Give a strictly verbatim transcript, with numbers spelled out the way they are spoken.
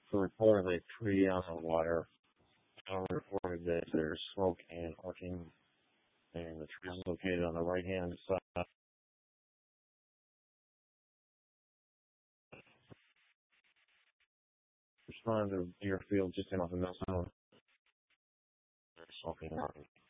So reportedly, tree on the water. I reported that there's smoke and arcing, and the tree is located on the right-hand side. Respond to your field just off of Nelson. There's smoking and arcing.